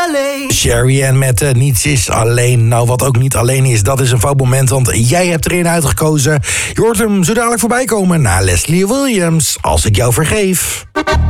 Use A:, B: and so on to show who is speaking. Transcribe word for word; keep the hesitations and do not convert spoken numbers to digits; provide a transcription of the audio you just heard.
A: alleen.
B: Sherry Ann met uh, Niets is alleen. Nou, wat ook niet alleen is, dat is een fout moment, want jij hebt erin uitgekozen. Je hoort hem zo dadelijk voorbij komen na Leslie Williams, Als ik jou vergeef.